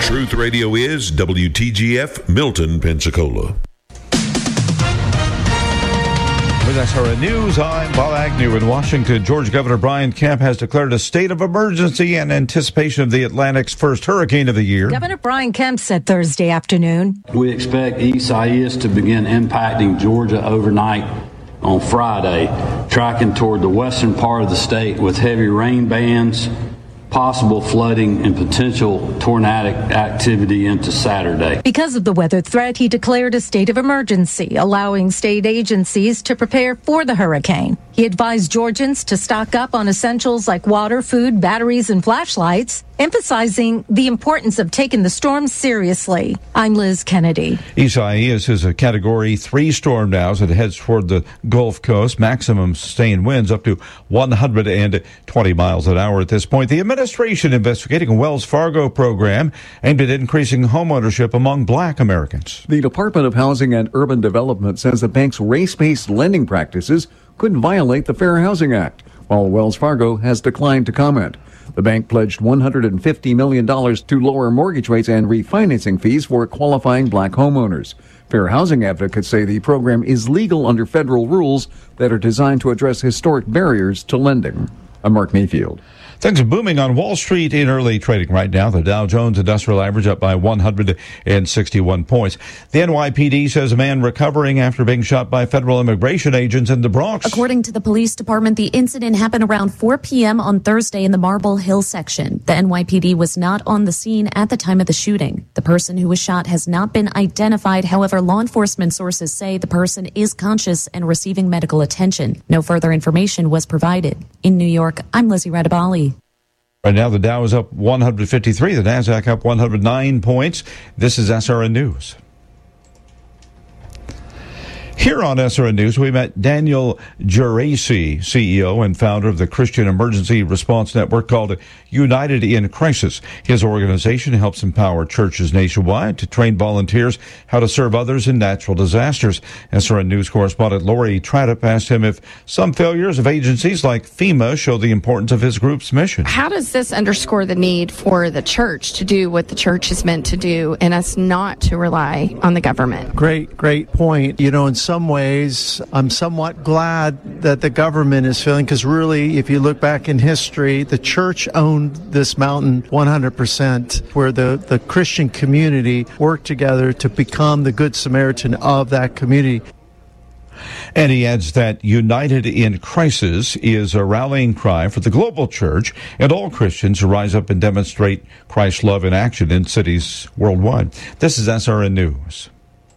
Truth Radio is WTGF Milton, Pensacola. With SRN News, I'm Bob Agnew in Washington. Georgia Governor Brian Kemp has declared a state of emergency in anticipation of the Atlantic's first hurricane of the year. Governor Brian Kemp said Thursday afternoon, "We expect Isaias to begin impacting Georgia overnight on Friday, tracking toward the western part of the state with heavy rain bands, possible flooding, and potential tornadic activity into Saturday." Because of the weather threat, he declared a state of emergency, allowing state agencies to prepare for the hurricane. He advised Georgians to stock up on essentials like water, food, batteries, and flashlights, emphasizing the importance of taking the storm seriously. I'm Liz Kennedy. Isaias is a Category 3 storm now as it heads toward the Gulf Coast. Maximum sustained winds up to 120 miles an hour at this point. The administration investigating a Wells Fargo program aimed at increasing homeownership among black Americans. The Department of Housing and Urban Development says the bank's race-based lending practices could violate the Fair Housing Act, while Wells Fargo has declined to comment. The bank pledged $150 million to lower mortgage rates and refinancing fees for qualifying black homeowners. Fair housing advocates say the program is legal under federal rules that are designed to address historic barriers to lending. I'm Mark Mayfield. Things are booming on Wall Street in early trading right now. The Dow Jones Industrial Average up by 161 points. The NYPD says a man recovering after being shot by federal immigration agents in the Bronx. According to the police department, the incident happened around 4 p.m. on Thursday in the Marble Hill section. The NYPD was not on the scene at the time of the shooting. The person who was shot has not been identified. However, law enforcement sources say the person is conscious and receiving medical attention. No further information was provided. In New York, I'm Lizzie Radabali. Right now, the Dow is up 153, the NASDAQ up 109 points. This is SRN News. Here on SRN News, we met Daniel Geraci, CEO and founder of the Christian Emergency Response Network called United in Crisis. His organization helps empower churches nationwide to train volunteers how to serve others in natural disasters. SRN News correspondent Lori Tradup asked him if some failures of agencies like FEMA show the importance of his group's mission. How does this underscore the need for the church to do what the church is meant to do and us not to rely on the government? Great point. You know, in some ways, I'm somewhat glad that the government is failing, because really, if you look back in history, the church owned this mountain 100%, where the Christian community worked together to become the Good Samaritan of that community. And he adds that United in Crisis is a rallying cry for the global church and all Christians to rise up and demonstrate Christ's love in action in cities worldwide. This is SRN News.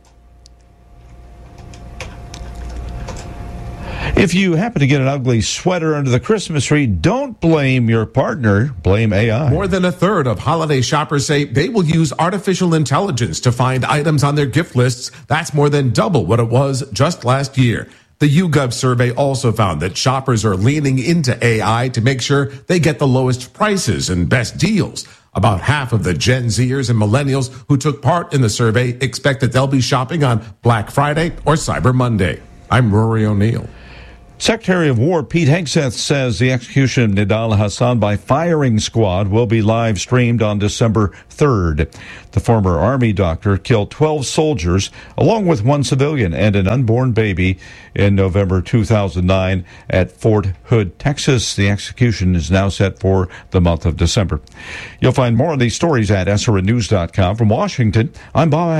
If you happen to get an ugly sweater under the Christmas tree, don't blame your partner, blame AI. More than a third of holiday shoppers say they will use artificial intelligence to find items on their gift lists. That's more than double what it was just last year. The YouGov survey also found that shoppers are leaning into AI to make sure they get the lowest prices and best deals. About half of the Gen Zers and millennials who took part in the survey expect that they'll be shopping on Black Friday or Cyber Monday. I'm Rory O'Neill. Secretary of War Pete Hegseth says the execution of Nidal Hasan by firing squad will be live streamed on December 3rd. The former Army doctor killed 12 soldiers along with one civilian and an unborn baby in November 2009 at Fort Hood, Texas. The execution is now set for the month of December. You'll find more of these stories at srnnews.com. From Washington, I'm Bob